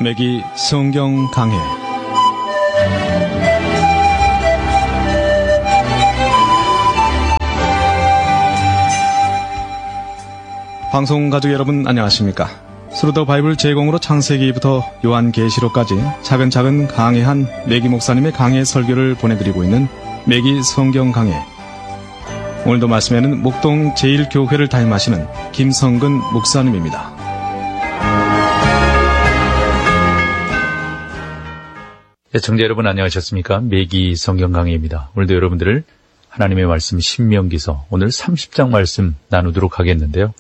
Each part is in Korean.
매기 성경 강해. 방송 가족 여러분 안녕하십니까? 스루더 바이블 제공으로 창세기부터 요한계시록까지 차근차근 강해한 매기 목사님의 강해 설교를 보내드리고 있는 매기 성경 강해. 오늘도 말씀에는 목동 제1교회를 담임하시는 김성근 목사님입니다. 시청자 여러분 안녕하셨습니까? 매기 성경 강해입니다. 오늘도 여러분들을 하나님의 말씀 신명기서 오늘 30장 말씀 나누도록 하겠는데요.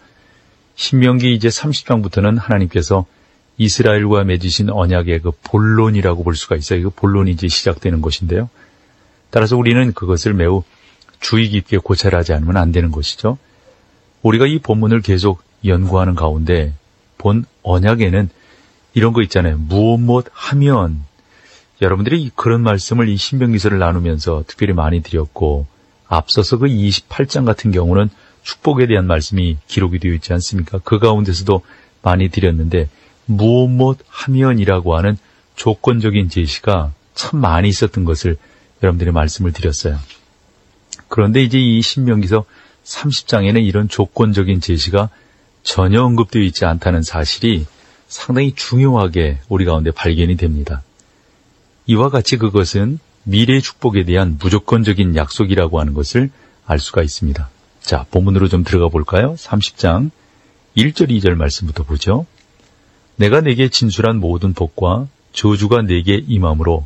신명기 이제 30장부터는 하나님께서 이스라엘과 맺으신 언약의 그 본론이라고 볼 수가 있어요. 그 본론이 이제 시작되는 것인데요. 따라서 우리는 그것을 매우 주의 깊게 고찰하지 않으면 안 되는 것이죠. 우리가 이 본문을 계속 연구하는 가운데 본 언약에는 이런 거 있잖아요. 무엇 하면, 여러분들이 그런 말씀을 이 신명기서를 나누면서 특별히 많이 드렸고, 앞서서 그 28장 같은 경우는 축복에 대한 말씀이 기록이 되어 있지 않습니까? 그 가운데서도 많이 드렸는데 무엇 하면이라고 하는 조건적인 제시가 참 많이 있었던 것을 여러분들이 말씀을 드렸어요. 그런데 이제 이 신명기서 30장에는 이런 조건적인 제시가 전혀 언급되어 있지 않다는 사실이 상당히 중요하게 우리 가운데 발견이 됩니다. 이와 같이 그것은 미래 축복에 대한 무조건적인 약속이라고 하는 것을 알 수가 있습니다. 자, 본문으로 좀 들어가 볼까요? 30장 1절 2절 말씀부터 보죠. 내가 내게 진술한 모든 복과 저주가 내게 임함으로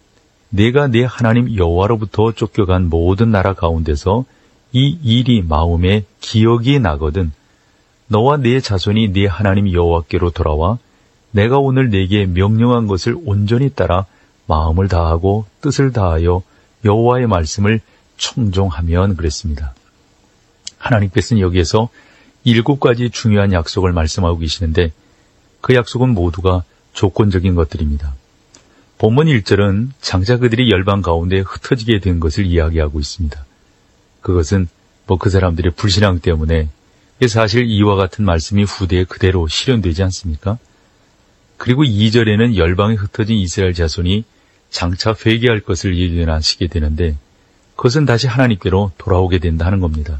내가 내 하나님 여호와로부터 쫓겨간 모든 나라 가운데서 이 일이 마음에 기억이 나거든 너와 네 자손이 네 하나님 여호와께로 돌아와 내가 오늘 내게 명령한 것을 온전히 따라 마음을 다하고 뜻을 다하여 여호와의 말씀을 청종하면 그랬습니다. 하나님께서는 여기에서 7가지 중요한 약속을 말씀하고 계시는데 그 약속은 모두가 조건적인 것들입니다. 본문 1절은 장차 그들이 열방 가운데 흩어지게 된 것을 이야기하고 있습니다. 그것은 그 사람들의 불신앙 때문에 사실 이와 같은 말씀이 후대에 그대로 실현되지 않습니까? 그리고 2절에는 열방에 흩어진 이스라엘 자손이 장차 회개할 것을 예견하시게 되는데 그것은 다시 하나님께로 돌아오게 된다 하는 겁니다.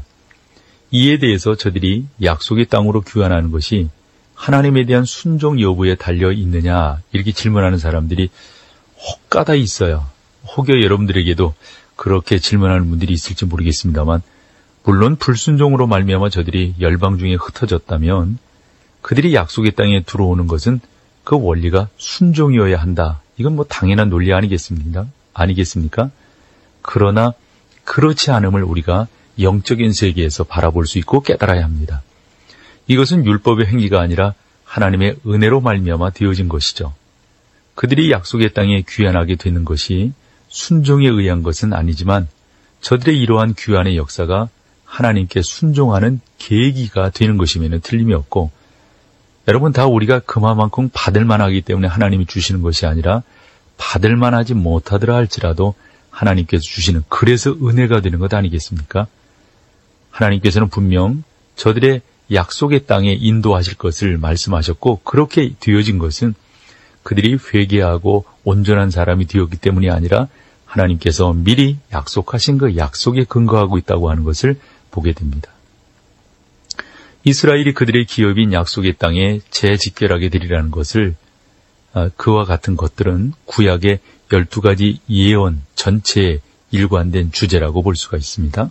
이에 대해서 저들이 약속의 땅으로 귀환하는 것이 하나님에 대한 순종 여부에 달려 있느냐 이렇게 질문하는 사람들이 혹가다 있어요. 혹여 여러분들에게도 그렇게 질문하는 분들이 있을지 모르겠습니다만 물론 불순종으로 말미암아 저들이 열방 중에 흩어졌다면 그들이 약속의 땅에 들어오는 것은 그 원리가 순종이어야 한다. 이건 당연한 논리 아니겠습니까? 그러나 그렇지 않음을 우리가 영적인 세계에서 바라볼 수 있고 깨달아야 합니다. 이것은 율법의 행위가 아니라 하나님의 은혜로 말미암아 되어진 것이죠. 그들이 약속의 땅에 귀환하게 되는 것이 순종에 의한 것은 아니지만 저들의 이러한 귀환의 역사가 하나님께 순종하는 계기가 되는 것이면 틀림이 없고 여러분 다 우리가 그만큼 받을 만하기 때문에 하나님이 주시는 것이 아니라 받을 만하지 못하더라 할지라도 하나님께서 주시는 그래서 은혜가 되는 것 아니겠습니까? 하나님께서는 분명 저들의 약속의 땅에 인도하실 것을 말씀하셨고 그렇게 되어진 것은 그들이 회개하고 온전한 사람이 되었기 때문이 아니라 하나님께서 미리 약속하신 그 약속에 근거하고 있다고 하는 것을 보게 됩니다. 이스라엘이 그들의 기업인 약속의 땅에 재직결하게 되리라는 것을 그와 같은 것들은 구약의 12가지 예언 전체에 일관된 주제라고 볼 수가 있습니다.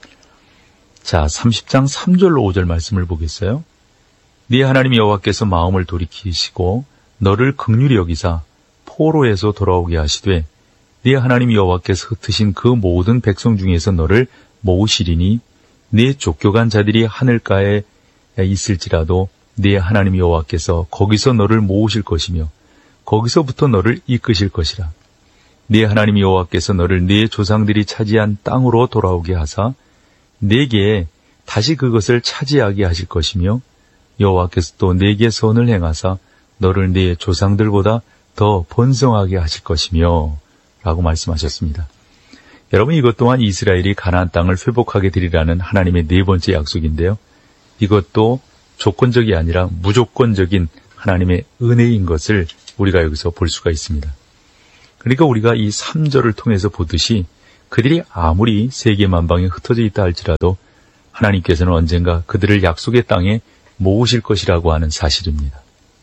자, 30장 3절로 5절 말씀을 보겠어요. 네 하나님 여호와께서 마음을 돌이키시고 너를 긍휼히 여기사 포로에서 돌아오게 하시되 네 하나님 여호와께서 흩으신 그 모든 백성 중에서 너를 모으시리니 네 쫓겨간 자들이 하늘가에 있을지라도 네 하나님 여호와께서 거기서 너를 모으실 것이며 거기서부터 너를 이끄실 것이라. 네 하나님 여호와께서 너를 네 조상들이 차지한 땅으로 돌아오게 하사 네게 다시 그것을 차지하게 하실 것이며 여호와께서 또 네게 선을 행하사 너를 네 조상들보다 더 번성하게 하실 것이며 라고 말씀하셨습니다. 여러분 이것 또한 이스라엘이 가나안 땅을 회복하게 되리라는 하나님의 네 번째 약속인데요. 이것도 조건적이 아니라 무조건적인 하나님의 은혜인 것을 우리가 여기서 볼 수가 있습니다. 그러니까 우리가 이 3절을 통해서 보듯이 그들이 아무리 세계 만방에 흩어져 있다 할지라도 하나님께서는 언젠가 그들을 약속의 땅에 모으실 것이라고 하는 사실입니다.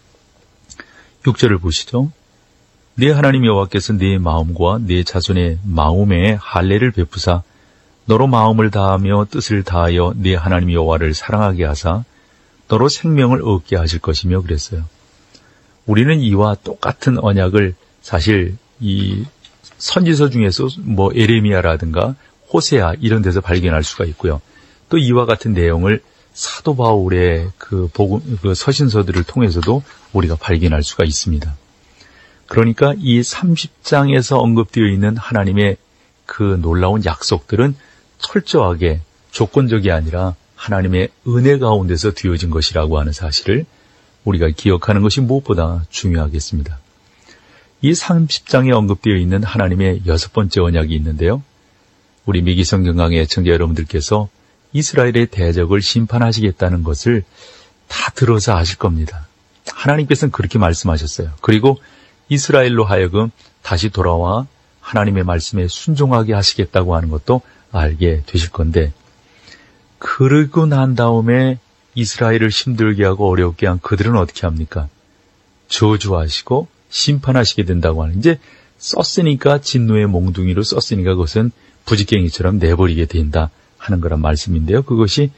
6절을 보시죠. 네 하나님 여호와께서 네 마음과 네 자손의 마음에 할례를 베푸사 너로 마음을 다하며 뜻을 다하여 네 하나님 여호와를 사랑하게 하사 너로 생명을 얻게 하실 것이며 그랬어요. 우리는 이와 똑같은 언약을 사실 이 선지서 중에서 에레미야라든가 호세아 이런 데서 발견할 수가 있고요. 또 이와 같은 내용을 사도 바울의 그 서신서들을 통해서도 우리가 발견할 수가 있습니다. 그러니까 이 30장에서 언급되어 있는 하나님의 그 놀라운 약속들은 철저하게 조건적이 아니라 하나님의 은혜 가운데서 되어진 것이라고 하는 사실을 우리가 기억하는 것이 무엇보다 중요하겠습니다. 이 30장에 언급되어 있는 하나님의 6번째 언약이 있는데요. 우리 미기성경 강의 애청자 여러분들께서 이스라엘의 대적을 심판하시겠다는 것을 다 들어서 아실 겁니다. 하나님께서는 그렇게 말씀하셨어요. 그리고 이스라엘로 하여금 다시 돌아와 하나님의 말씀에 순종하게 하시겠다고 하는 것도 알게 되실 건데, 그러고 난 다음에 이스라엘을 힘들게 하고 어렵게 한 그들은 어떻게 합니까? 저주하시고 심판하시게 된다고 하는, 이제 썼으니까 진노의 몽둥이로 썼으니까 그것은 부지깽이처럼 내버리게 된다 하는 거란 말씀인데요. 그것이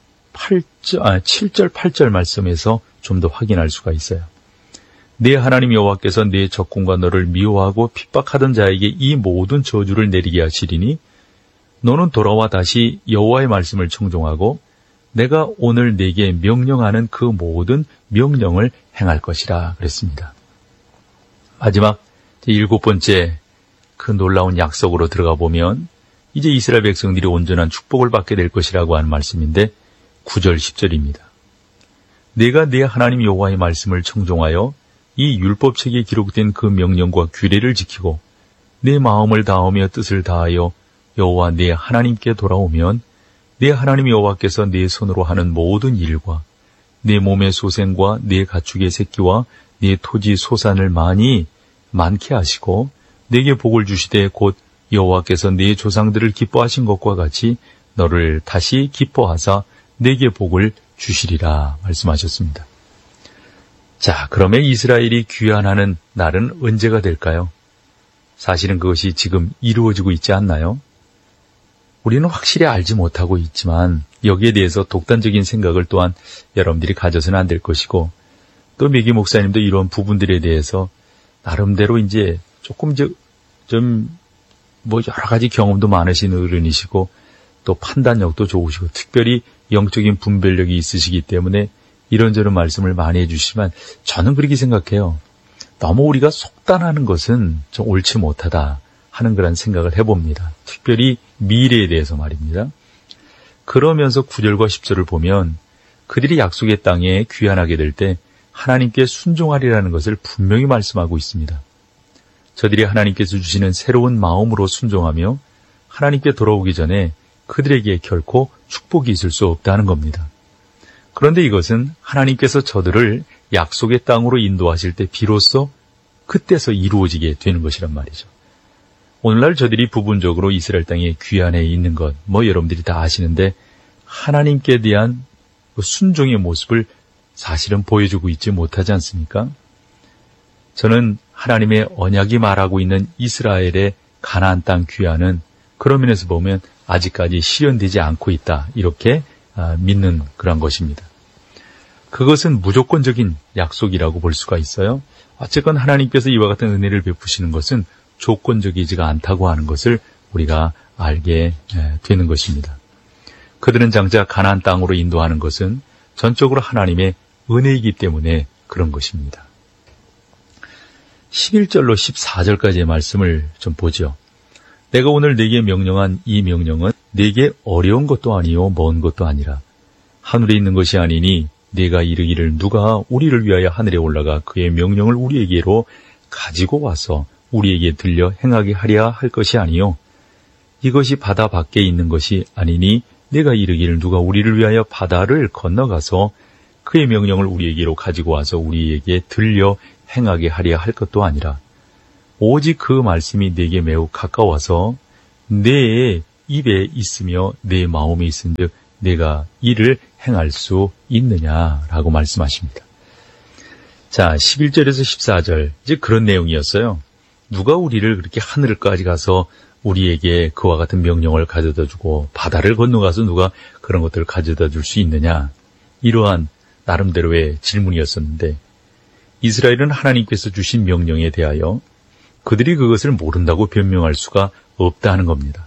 7절, 8절 말씀에서 좀 더 확인할 수가 있어요. 네 하나님 여호와께서 네 적군과 너를 미워하고 핍박하던 자에게 이 모든 저주를 내리게 하시리니 너는 돌아와 다시 여호와의 말씀을 청종하고 내가 오늘 네게 명령하는 그 모든 명령을 행할 것이라 그랬습니다. 마지막 7번째 그 놀라운 약속으로 들어가 보면 이제 이스라엘 백성들이 온전한 축복을 받게 될 것이라고 하는 말씀인데 9절 10절입니다. 내가 네 하나님 여호와의 말씀을 청종하여 이 율법책에 기록된 그 명령과 규례를 지키고 내 마음을 다하며 뜻을 다하여 여호와 네 하나님께 돌아오면 네 하나님 여호와께서 네 손으로 하는 모든 일과 네 몸의 소생과 네 가축의 새끼와 네 토지 소산을 많게 하시고 네게 복을 주시되 곧 여호와께서 네 조상들을 기뻐하신 것과 같이 너를 다시 기뻐하사 네게 복을 주시리라 말씀하셨습니다. 자, 그러면 이스라엘이 귀환하는 날은 언제가 될까요? 사실은 그것이 지금 이루어지고 있지 않나요? 우리는 확실히 알지 못하고 있지만 여기에 대해서 독단적인 생각을 또한 여러분들이 가져서는 안 될 것이고, 또 매기 목사님도 이런 부분들에 대해서 나름대로 이제 조금 여러 가지 경험도 많으신 어른이시고 또 판단력도 좋으시고 특별히 영적인 분별력이 있으시기 때문에 이런저런 말씀을 많이 해주시지만 저는 그렇게 생각해요. 너무 우리가 속단하는 것은 좀 옳지 못하다 하는 그런 생각을 해봅니다. 특별히 미래에 대해서 말입니다. 그러면서 9절과 10절을 보면 그들이 약속의 땅에 귀환하게 될 때 하나님께 순종하리라는 것을 분명히 말씀하고 있습니다. 저들이 하나님께서 주시는 새로운 마음으로 순종하며 하나님께 돌아오기 전에 그들에게 결코 축복이 있을 수 없다는 겁니다. 그런데 이것은 하나님께서 저들을 약속의 땅으로 인도하실 때 비로소 그때서 이루어지게 되는 것이란 말이죠. 오늘날 저들이 부분적으로 이스라엘 땅에 귀환해 있는 것, 여러분들이 다 아시는데 하나님께 대한 그 순종의 모습을 사실은 보여주고 있지 못하지 않습니까? 저는 하나님의 언약이 말하고 있는 이스라엘의 가나안 땅 귀환은 그런 면에서 보면 아직까지 실현되지 않고 있다, 이렇게 믿는 그런 것입니다. 그것은 무조건적인 약속이라고 볼 수가 있어요. 어쨌건 하나님께서 이와 같은 은혜를 베푸시는 것은 조건적이지가 않다고 하는 것을 우리가 알게 되는 것입니다. 그들은 장차 가나안 땅으로 인도하는 것은 전적으로 하나님의 은혜이기 때문에 그런 것입니다. 11절로 14절까지의 말씀을 좀 보죠. 내가 오늘 네게 명령한 이 명령은 네게 어려운 것도 아니요 먼 것도 아니라 하늘에 있는 것이 아니니 네가 이르기를 누가 우리를 위하여 하늘에 올라가 그의 명령을 우리에게로 가지고 와서 우리에게 들려 행하게 하랴 할 것이 아니요 이것이 바다 밖에 있는 것이 아니니 네가 이르기를 누가 우리를 위하여 바다를 건너가서 그의 명령을 우리에게로 가지고 와서 우리에게 들려 행하게 하려 할 것도 아니라 오직 그 말씀이 내게 매우 가까워서 내 입에 있으며 내 마음에 있은즉 내가 이를 행할 수 있느냐라고 말씀하십니다. 자, 11절에서 14절 이제 그런 내용이었어요. 누가 우리를 그렇게 하늘까지 가서 우리에게 그와 같은 명령을 가져다 주고 바다를 건너가서 누가 그런 것들을 가져다 줄 수 있느냐, 이러한 나름대로의 질문이었었는데 이스라엘은 하나님께서 주신 명령에 대하여 그들이 그것을 모른다고 변명할 수가 없다는 겁니다.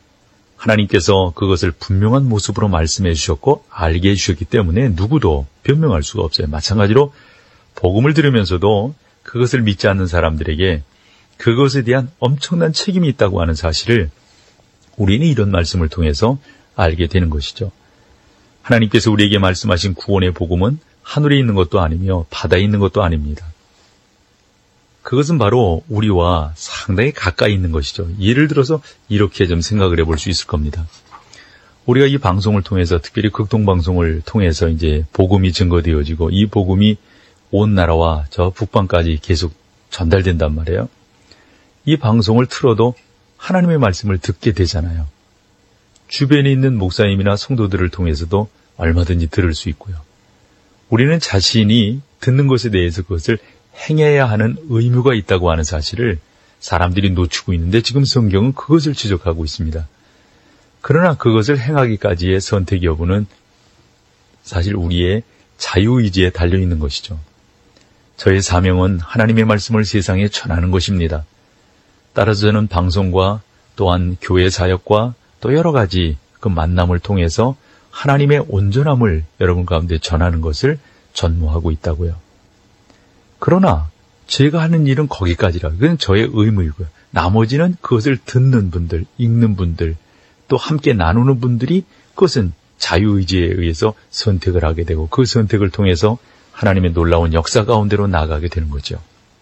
하나님께서 그것을 분명한 모습으로 말씀해 주셨고 알게 해주셨기 때문에 누구도 변명할 수가 없어요. 마찬가지로 복음을 들으면서도 그것을 믿지 않는 사람들에게 그것에 대한 엄청난 책임이 있다고 하는 사실을 우리는 이런 말씀을 통해서 알게 되는 것이죠. 하나님께서 우리에게 말씀하신 구원의 복음은 하늘에 있는 것도 아니며 바다에 있는 것도 아닙니다. 그것은 바로 우리와 상당히 가까이 있는 것이죠. 예를 들어서 이렇게 좀 생각을 해볼 수 있을 겁니다. 우리가 이 방송을 통해서, 특별히 극동방송을 통해서 이제 복음이 증거되어지고 이 복음이 온 나라와 저 북방까지 계속 전달된단 말이에요. 이 방송을 틀어도 하나님의 말씀을 듣게 되잖아요. 주변에 있는 목사님이나 성도들을 통해서도 얼마든지 들을 수 있고요. 우리는 자신이 듣는 것에 대해서 그것을 행해야 하는 의무가 있다고 하는 사실을 사람들이 놓치고 있는데 지금 성경은 그것을 지적하고 있습니다. 그러나 그것을 행하기까지의 선택 여부는 사실 우리의 자유의지에 달려있는 것이죠. 저의 사명은 하나님의 말씀을 세상에 전하는 것입니다. 따라서 저는 방송과 또한 교회 사역과 또 여러 가지 그 만남을 통해서 하나님의 온전함을 여러분 가운데 전하는 것을 전무하고 있다고요. 그러나 제가 하는 일은 거기까지라. 그건 저의 의무이고요. 나머지는 그것을 듣는 분들, 읽는 분들, 또 함께 나누는 분들이 그것은 자유의지에 의해서 선택을 하게 되고 그 선택을 통해서 하나님의 놀라운 역사 가운데로 나아가게 되는 거죠.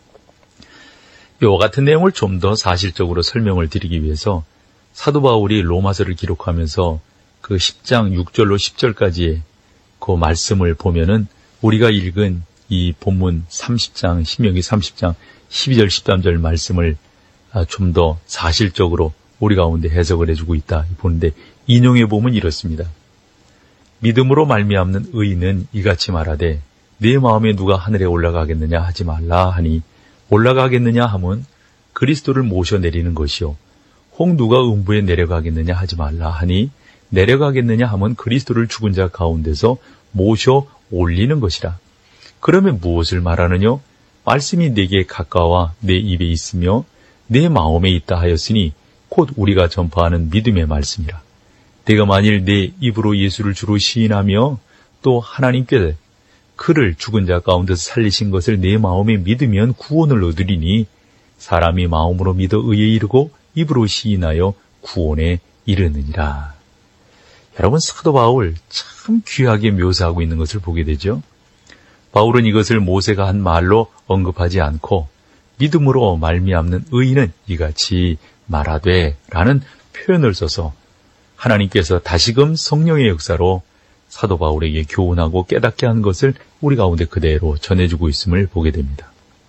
이와 같은 내용을 좀 더 사실적으로 설명을 드리기 위해서 사도 바울이 로마서를 기록하면서 그 10장 6절로 10절까지의 그 말씀을 보면은 우리가 읽은 이 본문 30장, 신명기 30장 12절 13절 말씀을 좀 더 사실적으로 우리 가운데 해석을 해주고 있다 보는데 인용해 보면 이렇습니다. 믿음으로 말미암는 의인은 이같이 말하되 내 마음에 누가 하늘에 올라가겠느냐 하지 말라 하니 올라가겠느냐 함은 그리스도를 모셔내리는 것이요 혹 누가 음부에 내려가겠느냐 하지 말라 하니 내려가겠느냐 함은 그리스도를 죽은 자 가운데서 모셔 올리는 것이라. 그러면 무엇을 말하느냐? 말씀이 내게 가까워 내 입에 있으며 내 마음에 있다 하였으니 곧 우리가 전파하는 믿음의 말씀이라. 내가 만일 내 입으로 예수를 주로 시인하며 또 하나님께 그를 죽은 자 가운데서 살리신 것을 내 마음에 믿으면 구원을 얻으리니 사람이 마음으로 믿어 의에 이르고 입으로 시인하여 구원에 이르느니라. 여러분, 사도 바울 참 귀하게 묘사하고 있는 것을 보게 되죠. 바울은 이것을 모세가 한 말로 언급하지 않고 믿음으로 말미암는 의인은 이같이 말하되 라는 표현을 써서 하나님께서 다시금 성령의 역사로 사도 바울에게 교훈하고 깨닫게 한 것을 우리 가운데 그대로 전해주고 있음을 보게 됩니다.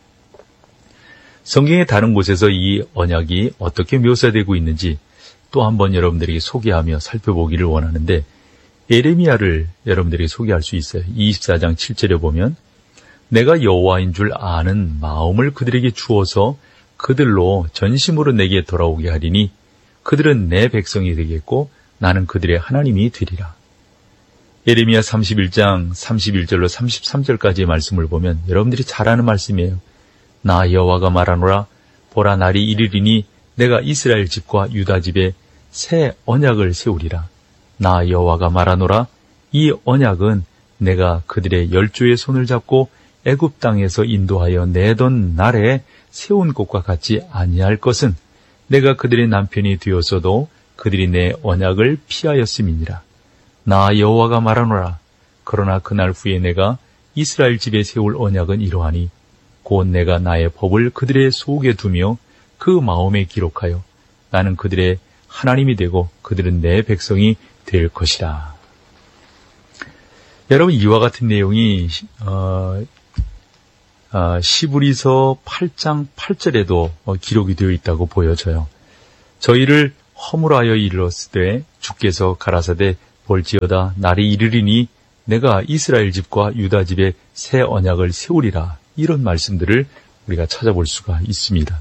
성경의 다른 곳에서 이 언약이 어떻게 묘사되고 있는지 또 한번 여러분들에게 소개하며 살펴보기를 원하는데 예레미야를 여러분들에게 소개할 수 있어요. 24장 7절에 보면 내가 여호와인 줄 아는 마음을 그들에게 주어서 그들로 전심으로 내게 돌아오게 하리니 그들은 내 백성이 되겠고 나는 그들의 하나님이 되리라. 예레미야 31장 31절로 33절까지의 말씀을 보면 여러분들이 잘 아는 말씀이에요. 나 여호와가 말하노라 보라 날이 이르리니 내가 이스라엘 집과 유다 집에 새 언약을 세우리라. 나 여호와가 말하노라 이 언약은 내가 그들의 열조의 손을 잡고 애굽 땅에서 인도하여 내던 날에 세운 것과 같지 아니할 것은 내가 그들의 남편이 되었어도 그들이 내 언약을 피하였음이니라. 나 여호와가 말하노라 그러나 그날 후에 내가 이스라엘 집에 세울 언약은 이러하니 곧 내가 나의 법을 그들의 속에 두며 그 마음에 기록하여 나는 그들의 하나님이 되고 그들은 내 백성이 될 것이라. 여러분, 이와 같은 내용이 시브리서 8장 8절에도 기록이 되어 있다고 보여져요. 저희를 허물하여 이르렀을 때 주께서 가라사대 볼지어다 날이 이르리니 내가 이스라엘 집과 유다 집에 새 언약을 세우리라. 이런 말씀들을 우리가 찾아볼 수가 있습니다.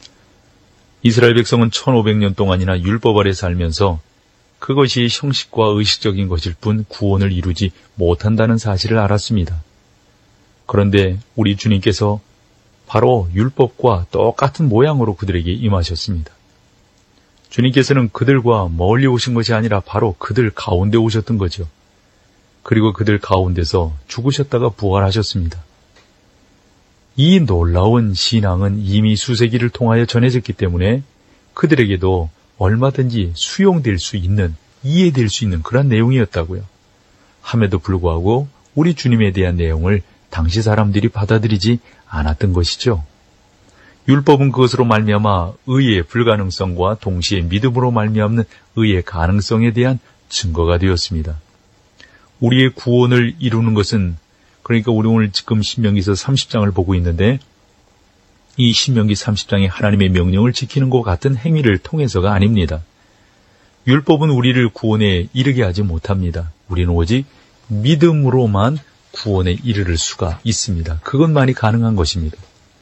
이스라엘 백성은 1500년 동안이나 율법 아래 살면서 그것이 형식과 의식적인 것일 뿐 구원을 이루지 못한다는 사실을 알았습니다. 그런데 우리 주님께서 바로 율법과 똑같은 모양으로 그들에게 임하셨습니다. 주님께서는 그들과 멀리 오신 것이 아니라 바로 그들 가운데 오셨던 거죠. 그리고 그들 가운데서 죽으셨다가 부활하셨습니다. 이 놀라운 신앙은 이미 수세기를 통하여 전해졌기 때문에 그들에게도 얼마든지 수용될 수 있는, 이해될 수 있는 그런 내용이었다고요. 함에도 불구하고 우리 주님에 대한 내용을 당시 사람들이 받아들이지 않았던 것이죠. 율법은 그것으로 말미암아 의의 불가능성과 동시에 믿음으로 말미암는 의의 가능성에 대한 증거가 되었습니다. 우리의 구원을 이루는 것은, 그러니까 우리 오늘 지금 신명기서 30장을 보고 있는데 이 신명기 30장의 하나님의 명령을 지키는 것 같은 행위를 통해서가 아닙니다. 율법은 우리를 구원에 이르게 하지 못합니다. 우리는 오직 믿음으로만 구원에 이르를 수가 있습니다. 그것만이 가능한 것입니다.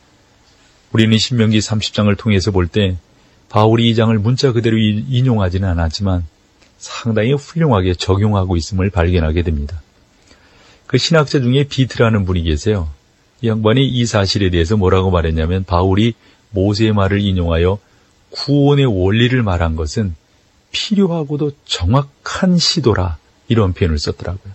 우리는 신명기 30장을 통해서 볼 때 바울이 이 장을 문자 그대로 인용하지는 않았지만 상당히 훌륭하게 적용하고 있음을 발견하게 됩니다. 그 신학자 중에 비트라는 분이 계세요. 이 양반이 이 사실에 대해서 뭐라고 말했냐면 바울이 모세의 말을 인용하여 구원의 원리를 말한 것은 필요하고도 정확한 시도라, 이런 표현을 썼더라고요.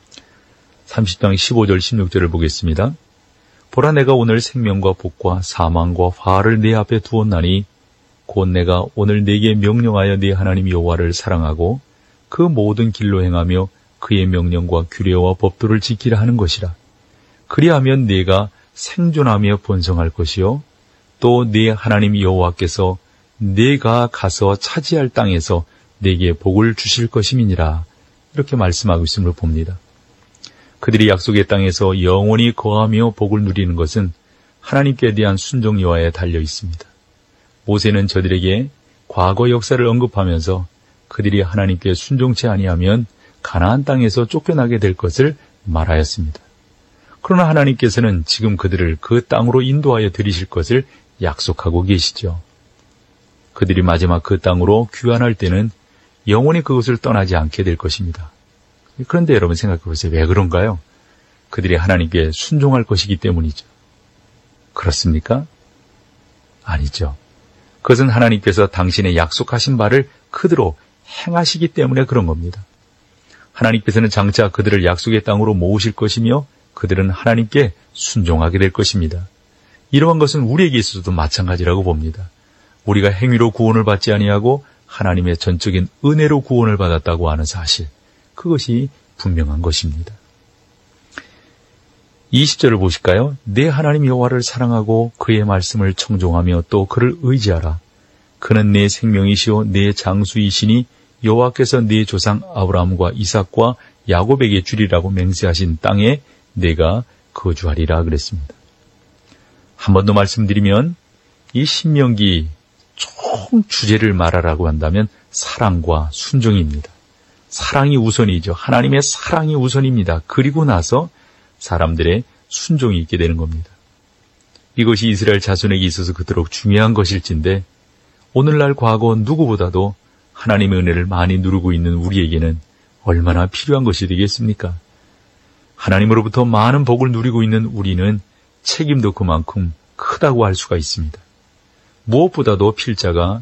30장 15절 16절을 보겠습니다. 보라, 내가 오늘 생명과 복과 사망과 화를 내 앞에 두었나니 곧 내가 오늘 네게 명령하여 네 하나님 여호와를 사랑하고 그 모든 길로 행하며 그의 명령과 규례와 법도를 지키라 하는 것이라. 그리하면 네가 생존하며 번성할 것이요 또 네 하나님 여호와께서 네가 가서 차지할 땅에서 네게 복을 주실 것임이니라. 이렇게 말씀하고 있음을 봅니다. 그들이 약속의 땅에서 영원히 거하며 복을 누리는 것은 하나님께 대한 순종 여하에 달려 있습니다. 모세는 저들에게 과거 역사를 언급하면서 그들이 하나님께 순종치 아니하면 가나안 땅에서 쫓겨나게 될 것을 말하였습니다. 그러나 하나님께서는 지금 그들을 그 땅으로 인도하여 들이실 것을 약속하고 계시죠. 그들이 마지막 그 땅으로 귀환할 때는 영원히 그것을 떠나지 않게 될 것입니다. 그런데 여러분 생각해 보세요. 왜 그런가요? 그들이 하나님께 순종할 것이기 때문이죠. 그렇습니까? 아니죠. 그것은 하나님께서 당신의 약속하신 바를 그대로 행하시기 때문에 그런 겁니다. 하나님께서는 장차 그들을 약속의 땅으로 모으실 것이며 그들은 하나님께 순종하게 될 것입니다. 이러한 것은 우리에게 있어서도 마찬가지라고 봅니다. 우리가 행위로 구원을 받지 아니하고 하나님의 전적인 은혜로 구원을 받았다고 하는 사실, 그것이 분명한 것입니다. 20절을 보실까요? 내 하나님 여호와를 사랑하고 그의 말씀을 청종하며 또 그를 의지하라. 그는 내 생명이시오 내 장수이시니 여호와께서 네 조상 아브라함과 이삭과 야곱에게 주리라고 맹세하신 땅에 내가 거주하리라 그랬습니다. 한 번 더 말씀드리면 이 신명기 총 주제를 말하라고 한다면 사랑과 순종입니다. 사랑이 우선이죠. 하나님의 사랑이 우선입니다. 그리고 나서 사람들의 순종이 있게 되는 겁니다. 이것이 이스라엘 자손에게 있어서 그토록 중요한 것일진데 오늘날 과거 누구보다도 하나님의 은혜를 많이 누리고 있는 우리에게는 얼마나 필요한 것이 되겠습니까? 하나님으로부터 많은 복을 누리고 있는 우리는 책임도 그만큼 크다고 할 수가 있습니다. 무엇보다도 필자가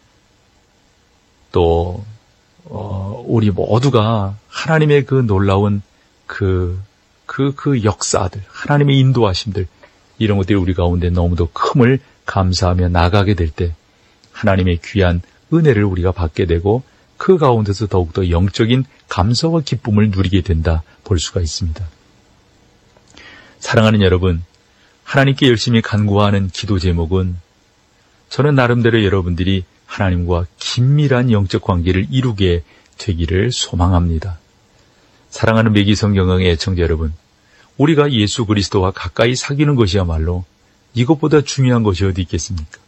또 우리 모두가 하나님의 그 놀라운 그 역사들, 하나님의 인도하심들, 이런 것들이 우리 가운데 너무도 큼을 감사하며 나가게 될 때 하나님의 귀한 은혜를 우리가 받게 되고 그 가운데서 더욱더 영적인 감사와 기쁨을 누리게 된다 볼 수가 있습니다. 사랑하는 여러분, 하나님께 열심히 간구하는 기도 제목은 저는 나름대로 여러분들이 하나님과 긴밀한 영적 관계를 이루게 되기를 소망합니다. 사랑하는 매기 성경강의 애청자 여러분, 우리가 예수 그리스도와 가까이 사귀는 것이야말로 이것보다 중요한 것이 어디 있겠습니까?